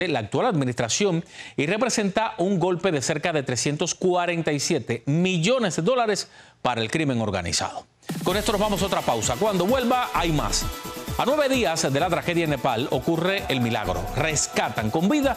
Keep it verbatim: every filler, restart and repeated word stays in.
la actual administración y representa un golpe de cerca de trescientos cuarenta y siete millones de dólares para el crimen organizado. Con esto nos vamos a otra pausa. Cuando vuelva hay más. A nueve días de la tragedia en Nepal ocurre el milagro. Rescatan con vida